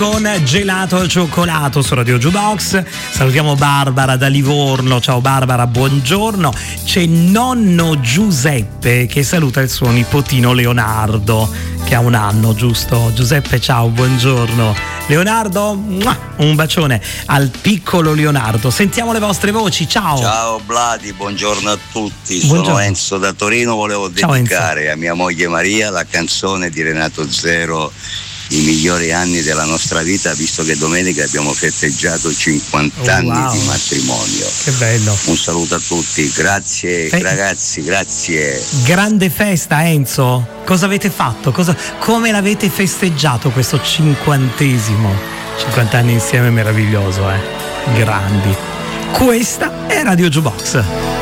con Gelato al cioccolato su Radio Jukebox. Salutiamo Barbara da Livorno. Ciao Barbara, buongiorno. C'è nonno Giuseppe che saluta il suo nipotino Leonardo, che ha 1 anno, giusto? Giuseppe, ciao, buongiorno. Leonardo, un bacione al piccolo Leonardo. Sentiamo le vostre voci, ciao. Ciao Vladi, buongiorno a tutti. Buongiorno. Sono Enzo da Torino, volevo Ciao, dedicare a mia moglie Maria la canzone di Renato Zero, I migliori anni della nostra vita, visto che domenica abbiamo festeggiato 50 anni di matrimonio. Che bello. Un saluto a tutti, grazie ragazzi, grazie. Grande festa, Enzo. Cosa avete fatto? Come l'avete festeggiato questo 50esimo? 50 anni insieme, meraviglioso, Grandi. Questa è Radio Jukebox.